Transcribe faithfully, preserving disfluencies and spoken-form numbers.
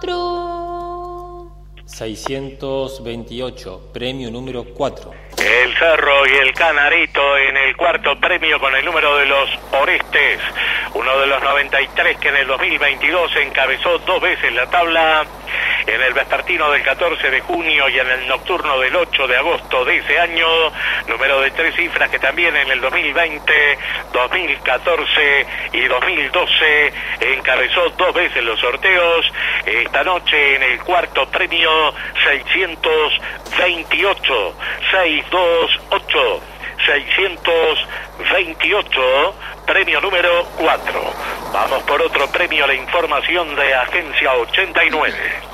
cuatro. seiscientos veintiocho, premio número cuatro. El Cerro y el Canarito en el cuarto premio con el número de los Orestes, uno de los noventa y tres que en el dos mil veintidós encabezó dos veces la tabla, en el vespertino del catorce de junio y en el nocturno del ocho de agosto de ese año, número de tres cifras que también en el dos mil veinte, dos mil catorce y dos mil doce encabezó dos veces los sorteos. Esta noche en el cuarto premio seiscientos veintiocho, seiscientos veintiocho, seiscientos veintiocho, premio número cuatro. Vamos por otro premio, la información de Agencia ochenta y nueve.